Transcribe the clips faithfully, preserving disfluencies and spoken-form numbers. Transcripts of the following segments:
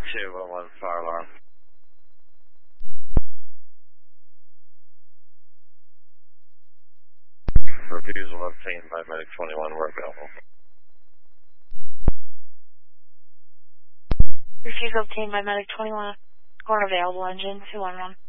two one one, fire alarm. Refusal obtained by medic twenty-one, we're available. Refusal obtained by medic twenty-one, we're available, engine two one one.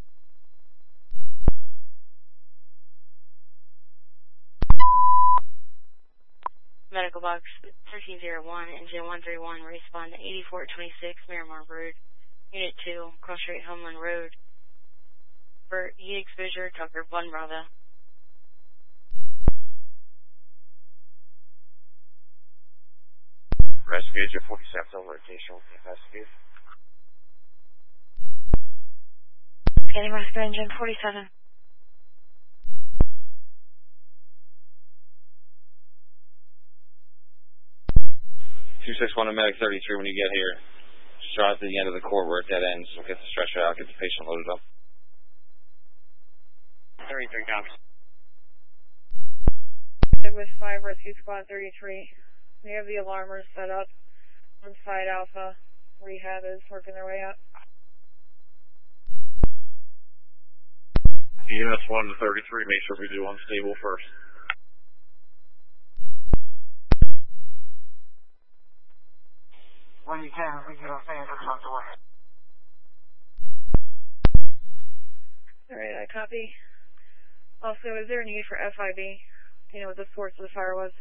Medical box thirteen oh one, engine one three one, respond to eighty-four twenty-six Miramar Road, Unit two, Cross Street, Homeland Road. For heat exposure, Tucker one Bravo. Rescue agent forty-seven, location investigate. Getting rescue engine forty-seven. two six one to medic thirty-three when you get here. Just drive to the end of the court where it dead ends. We'll get the stretcher out, get the patient loaded up. thirty-three cops. With five Rescue Squad thirty-three. We have the alarmers set up on side Alpha. Rehab is working their way up. E M S one to thirty-three, make sure we do unstable first. When you can, we can go stand and talk away. Alright, I copy. Also, is there a need for F I B? Do you know what the source of the fire was?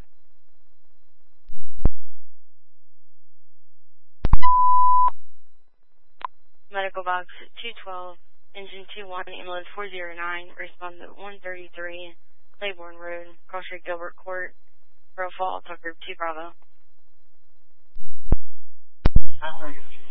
Medical box two twelve, engine two one, ambulance four oh nine, respond to one thirty-three, Claiborne Road, Cross Street, Gilbert Court, Row Fall, Tucker two Bravo. That way,